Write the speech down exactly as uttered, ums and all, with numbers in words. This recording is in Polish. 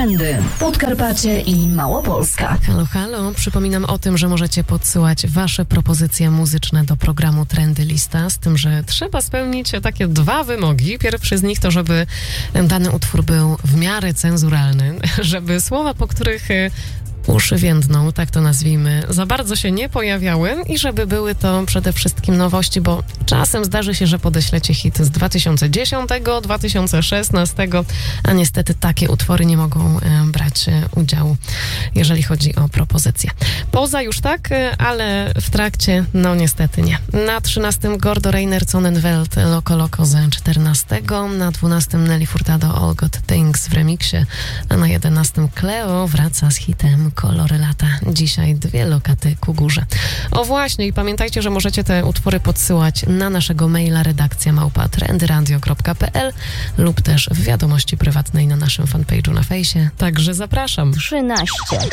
Trendy, Podkarpacie i Małopolska. Halo, halo. Przypominam o tym, że możecie podsyłać wasze propozycje muzyczne do programu Trendy Lista, z tym, że trzeba spełnić takie dwa wymogi. Pierwszy z nich to, żeby dany utwór był w miarę cenzuralny, żeby słowa, po których uszy więdną, tak to nazwijmy, za bardzo się nie pojawiały i żeby były to przede wszystkim nowości, bo czasem zdarzy się, że podeślecie hit z dwa tysiące dziesiątego, dwa tysiące szesnastego, a niestety takie utwory nie mogą e, brać e, udziału, jeżeli chodzi o propozycje. Poza już tak, e, ale w trakcie, no niestety nie. Na trzynastym Gordo Reiner Sonnenwelt Loco Loco z czternastego, na dwunastym Nelly Furtado All Good Things w remiksie, a na jedenastym Cleo wraca z hitem Kolory lata. Dzisiaj dwie lokaty ku górze. O właśnie, i pamiętajcie, że możecie te utwory podsyłać na naszego maila redakcja małpa trendyradio kropka p l lub też w wiadomości prywatnej na naszym fanpage'u na fejsie. Także zapraszam. trzynaście.